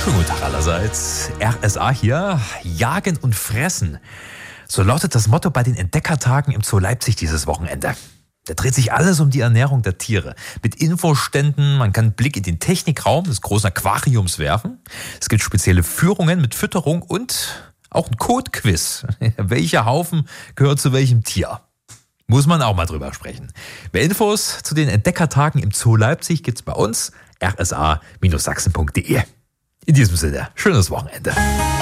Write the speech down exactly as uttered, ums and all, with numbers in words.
Schönen guten Tag allerseits. R S A hier. Jagen und fressen. So lautet das Motto bei den Entdeckertagen im Zoo Leipzig dieses Wochenende. Da dreht sich alles um die Ernährung der Tiere. Mit Infoständen, man kann einen Blick in den Technikraum des großen Aquariums werfen. Es gibt spezielle Führungen mit Fütterung und auch ein Code-Quiz. Welcher Haufen gehört zu welchem Tier? Muss man auch mal drüber sprechen. Mehr Infos zu den Entdeckertagen im Zoo Leipzig gibt's bei uns, r s a Bindestrich sachsen punkt d e. In diesem Sinne, schönes Wochenende.